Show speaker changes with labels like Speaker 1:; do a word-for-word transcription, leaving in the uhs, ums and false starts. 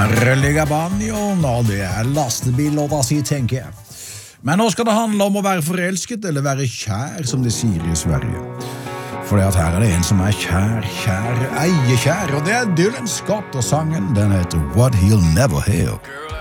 Speaker 1: Herlige banjoen, og det er lastebillåta si, tenker jeg. Men nå skal det handle om å være forelsket eller være kjær, som de sier i Sverige. For at her er det en som er kjær, kjær, eiekjær, og det er Dylan Scott, og sangen, den heter What He'll Never Hear.